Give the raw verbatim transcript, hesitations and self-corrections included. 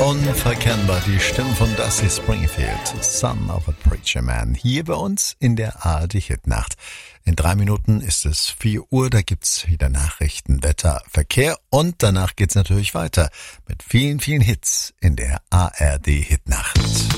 Unverkennbar die Stimme von Dusty Springfield, Son of a Preacher Man, hier bei uns in der A R D Hitnacht. In drei Minuten ist es vier Uhr, da gibt's wieder Nachrichten, Wetter, Verkehr und danach geht's natürlich weiter mit vielen, vielen Hits in der A R D Hitnacht.